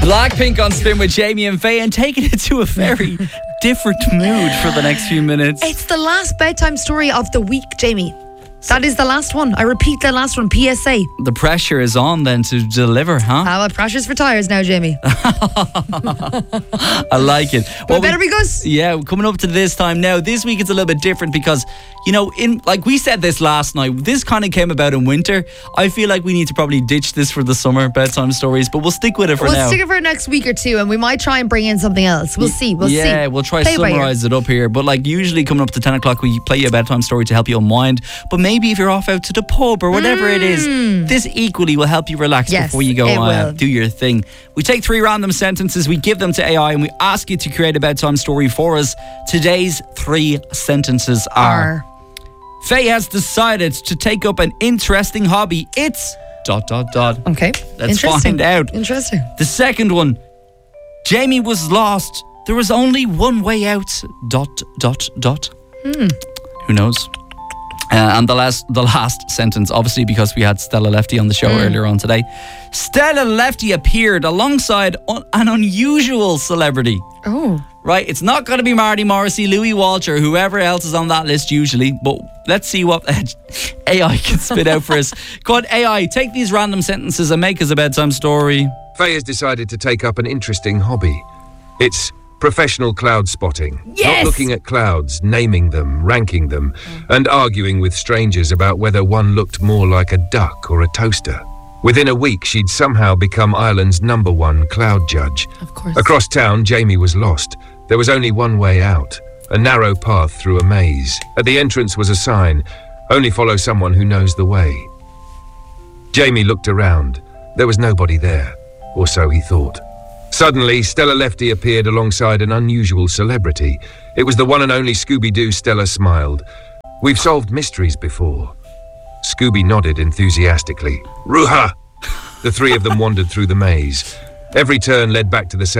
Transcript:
Blackpink on Spin with Jamie and Faye, and taking it to a very different mood for the next few minutes. It's the last bedtime story of the week, Jamie. That is the last one. I repeat the last one, PSA. The pressure is on then to deliver, huh? How about pressure's for tires now, Jamie? I like it. Well, better be good. Yeah, coming up to this time now. This week it's a little bit different because, you know, like we said this last night, this kind of came about in winter. I feel like we need to probably ditch this for the summer, bedtime stories, but we'll stick with it for now. We'll stick it for next week or two, and we might try and bring in something else. We'll see. Yeah, we'll try to summarise it up here. But like usually coming up to 10 o'clock, we play you a bedtime story to help you unwind. But maybe if you're off out to the pub or whatever it is, this equally will help you relax before you go do your thing. We take 3 random sentences, we give them to AI, and we ask you to create a bedtime story for us. Today's 3 sentences are: Faye has decided to take up an interesting hobby. It's ... Okay. Let's find out. Interesting. The second one: Jamie was lost. There was only one way out ... Who knows? And the last sentence, obviously, because we had Stella Lefty on the show earlier on today. Stella Lefty appeared alongside an unusual celebrity. Oh. Right, it's not going to be Marty Morrissey, Louis Walsh, or whoever else is on that list usually, but let's see what AI can spit out for us. Go on, AI, take these random sentences and make us a bedtime story. Faye has decided to take up an interesting hobby. It's professional cloud spotting. Yes! Not looking at clouds, naming them, ranking them, and arguing with strangers about whether one looked more like a duck or a toaster. Within a week, she'd somehow become Ireland's #1 cloud judge. Of course. Across town, Jamie was lost. There was only one way out, a narrow path through a maze. At the entrance was a sign, "Only follow someone who knows the way." Jamie looked around. There was nobody there, or so he thought. Suddenly, Stella Lefty appeared alongside an unusual celebrity. It was the one and only Scooby-Doo. Stella smiled. "We've solved mysteries before." Scooby nodded enthusiastically. "Ruha!" The 3 of them wandered through the maze. Every turn led back to the same